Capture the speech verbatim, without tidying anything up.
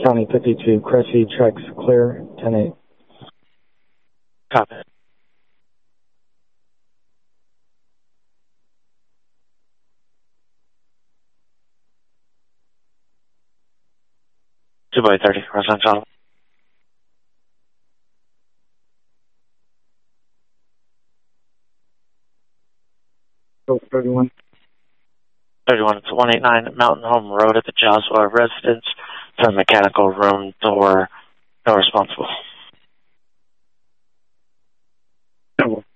County fifty-two, Cressy, checks clear, ten eight. Copy. two by thirty, residential. thirty-one. thirty-one, it's one eighty-nine Mountain Home Road at the Joswa residence. For mechanical room door, no responsible. Oh.